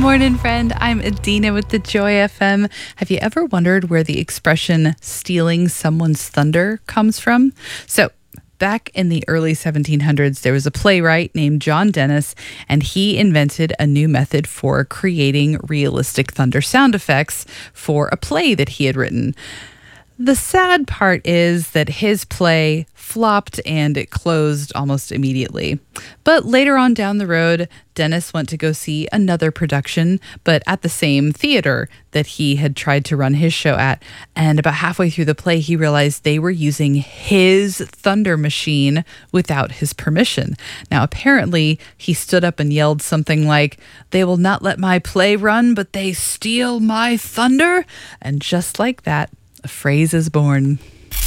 morning, friend. I'm Adina with the Joy FM. Have you ever wondered where the expression stealing someone's thunder comes from? So, back in the early 1700s, there was a playwright named John Dennis, and he invented a new method for creating realistic thunder sound effects for a play that he had written. The sad part is that his play flopped and it closed almost immediately. But later on down the road, Dennis went to go see another production, but at the same theater that he had tried to run his show at. And about halfway through the play, he realized they were using his thunder machine without his permission. Now, apparently, he stood up and yelled something like, "They will not let my play run, but they steal my thunder." And just like that, a phrase is born.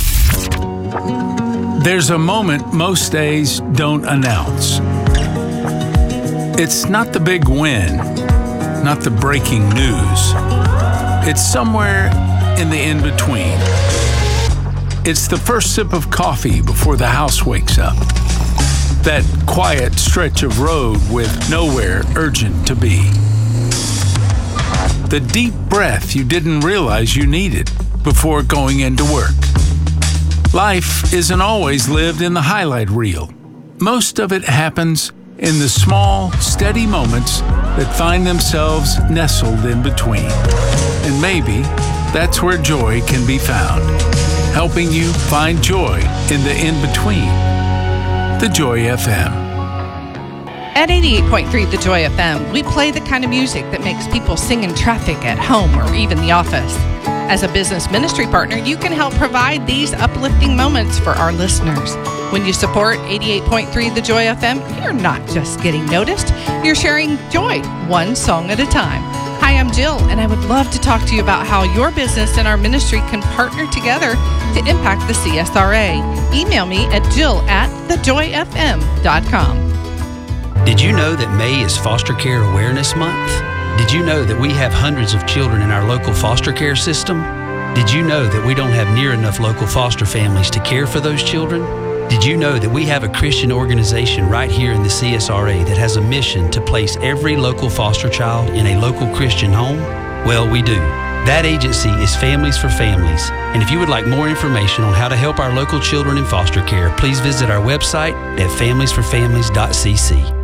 There's a moment most days don't announce. It's not the big win, not the breaking news. It's somewhere in the in-between. It's the first sip of coffee before the house wakes up. That quiet stretch of road with nowhere urgent to be. The deep breath you didn't realize you needed before going into work. Life isn't always lived in the highlight reel. Most of it happens in the small, steady moments that find themselves nestled in between. And maybe that's where joy can be found, helping you find joy in the in-between. The Joy FM. At 88.3 The Joy FM, we play the kind of music that makes people sing in traffic at home or even the office. As a business ministry partner, you can help provide these uplifting moments for our listeners. When you support 88.3 The Joy FM, you're not just getting noticed, you're sharing joy one song at a time. Hi, I'm Jill, and I would love to talk to you about how your business and our ministry can partner together to impact the CSRA. Email me at jill@thejoyfm.com. Did you know that May is Foster Care Awareness Month? Did you know that we have hundreds of children in our local foster care system? Did you know that we don't have near enough local foster families to care for those children? Did you know that we have a Christian organization right here in the CSRA that has a mission to place every local foster child in a local Christian home? Well, we do. That agency is Families for Families. And if you would like more information on how to help our local children in foster care, please visit our website at familiesforfamilies.cc.